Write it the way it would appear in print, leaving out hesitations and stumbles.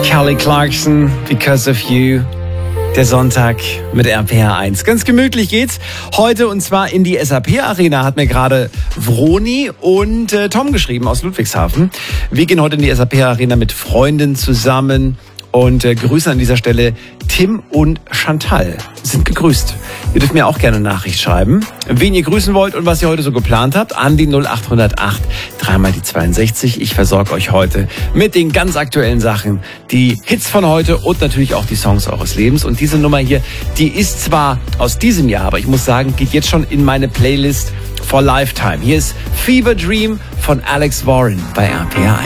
Kelly Clarkson, Because of You. Der Sonntag mit RPR 1. Ganz gemütlich geht's heute und zwar in die SAP Arena, hat mir gerade Vroni und Tom geschrieben aus Ludwigshafen. Wir gehen heute in die SAP Arena mit Freunden zusammen und grüßen an dieser Stelle Tim und Chantal. Sind gegrüßt. Ihr dürft mir auch gerne eine Nachricht schreiben, wen ihr grüßen wollt und was ihr heute so geplant habt, an die 0808 3 die 62. Ich versorge euch heute mit den ganz aktuellen Sachen, die Hits von heute und natürlich auch die Songs eures Lebens. Und diese Nummer hier, die ist zwar aus diesem Jahr, aber ich muss sagen, geht jetzt schon in meine Playlist for Lifetime. Hier ist Fever Dream von Alex Warren bei RPR 1.